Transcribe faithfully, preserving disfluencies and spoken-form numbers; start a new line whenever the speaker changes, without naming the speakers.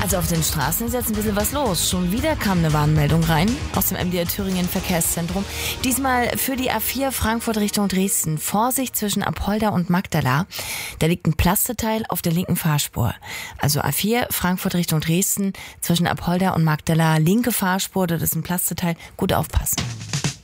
Also auf den Straßen ist jetzt ein bisschen was los. Schon wieder kam eine Warnmeldung rein aus dem M D R Thüringen Verkehrszentrum. Diesmal für die A vier Frankfurt Richtung Dresden. Vorsicht zwischen Apolda und Magdala. Da liegt ein Plasteteil auf der linken Fahrspur. Also A vier Frankfurt Richtung Dresden zwischen Apolda und Magdala. Linke Fahrspur, das ist ein Plasteteil. Gut aufpassen.